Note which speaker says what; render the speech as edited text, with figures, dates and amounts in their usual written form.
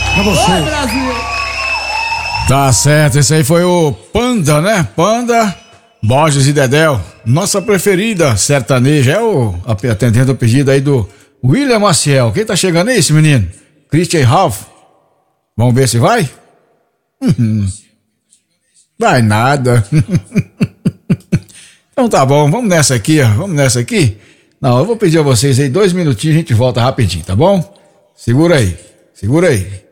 Speaker 1: Pra você.
Speaker 2: Oi, Brasil!
Speaker 3: Tá certo, esse aí foi o Panda, né? Panda, Borges e Dedéu. Nossa preferida sertaneja. É o atendendo o pedido aí do William Maciel. Quem tá chegando aí, esse menino? Christian Ralph. Vamos ver se vai? Vai nada. Então tá bom, vamos nessa aqui, ó. Vamos nessa aqui. Não, eu vou pedir a vocês aí 2 minutinhos, a gente volta rapidinho, tá bom? Segura aí, segura aí.